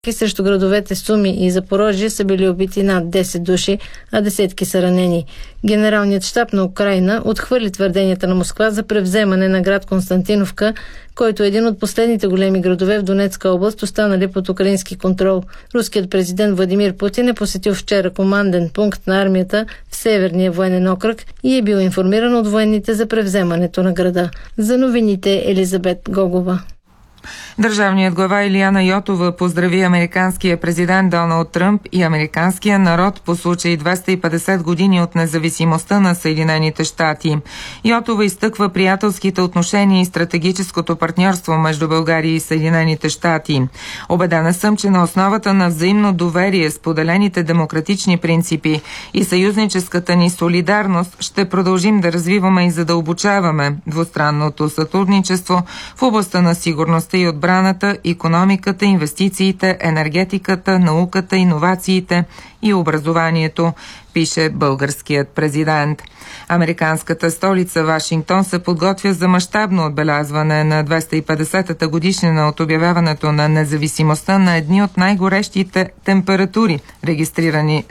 Срещу градовете Суми и Запорожие са били убити над 10 души, а десетки са ранени. Генералният щаб на Украйна отхвърли твърденията на Москва за превземане на град Константиновка, който е един от последните големи градове в Донецка област, останали под украински контрол. Руският президент Владимир Путин е посетил вчера команден пункт на армията в Северния военен окръг и е бил информиран от военните за превземането на града. За новините Елизабет Гогова. Държавният глава Илияна Йотова поздрави американския президент Доналд Тръмп и американския народ по случай 250 години от независимостта на Съединените щати. Йотова изтъква приятелските отношения и стратегическото партньорство между България и Съединените щати. Убедена съм, че на основата на взаимно доверие, споделените демократични принципи и съюзническата ни солидарност ще продължим да развиваме и задълбочаваме двустранното сътрудничество в областта на сигурността и отбраната, икономиката, инвестициите, енергетиката, науката, иновациите и образованието, пише българският президент. Американската столица Вашингтон се подготвя за мащабно отбелязване на 250-та годишнина от обявяването на независимостта на едни от най-горещите температури, регистрирани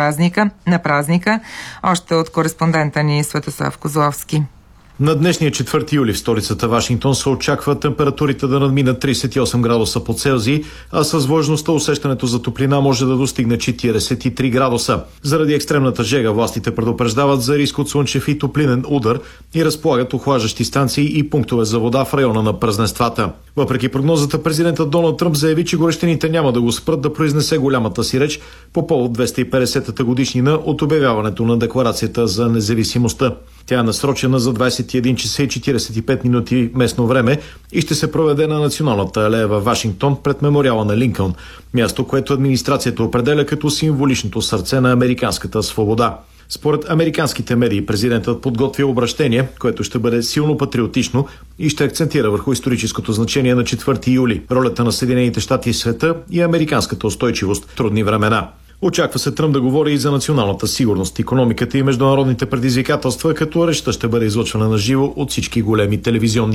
на празника, още от кореспондента ни Светослав Козловски. На днешния 4 юли в столицата Вашингтон се очаква температурите да надминат 38 градуса по Целзий, а с влажността усещането за топлина може да достигне 43 градуса. Заради екстремната жега властите предупреждават за риск от слънчев и топлинен удар и разполагат охлаждащи станции и пунктове за вода в района на празненствата. Въпреки прогнозата, президентът Доналд Тръмп заяви, че горещините няма да го спрат да произнесе голямата си реч по повод 250-та годишнина от обявяването на Декларацията за независимостта. Тя е насрочена за 21 часа и 45 минути местно време и ще се проведе на Националната алея във Вашингтон пред мемориала на Линкълн, място, което администрацията определя като символичното сърце на американската свобода. Според американските медии, президентът подготвя обращение, което ще бъде силно патриотично и ще акцентира върху историческото значение на 4 юли, ролята на Съединените щати в света и американската устойчивост в трудни времена. Очаква се Тръмп да говори и за националната сигурност, икономиката и международните предизвикателства, като речта ще бъде излъчвана на живо от всички големи телевизионни